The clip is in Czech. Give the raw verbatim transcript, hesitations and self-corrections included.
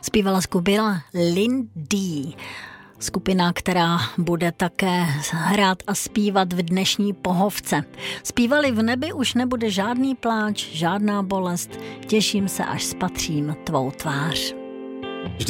Zpívala skupina Lindy. Skupina, která bude také hrát a zpívat v dnešní pohovce. Zpívali v nebi už nebude žádný pláč, žádná bolest. Těším se, až spatřím tvou tvář.